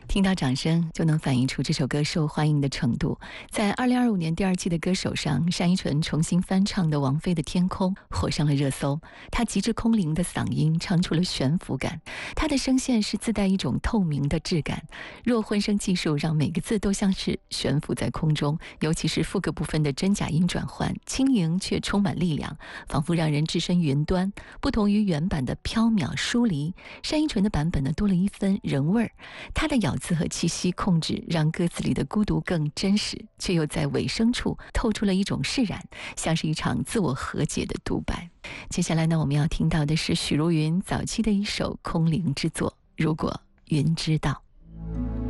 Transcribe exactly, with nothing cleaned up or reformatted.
听到掌声就能反映出这首歌受欢迎的程度。在二零二五年第二季的歌手上，单依纯重新翻唱的王菲的《天空》火上了热搜。她极致空灵的嗓音唱出了悬浮感，她的声线是自带一种透明的质感，弱混声技术让每个字都像是悬浮在空中，尤其是副歌部分的真假音转换，轻盈却充满力量，仿佛让人置身云端。不同于原版的飘渺疏离，单依纯的版本呢多了一分人味儿。她的咬字和气息控制让歌词里的孤独更真实，却又在尾声处透出了一种释然，像是一场自我和解的独白。接下来呢，我们要听到的是许茹芸早期的一首空灵之作《如果云知道》。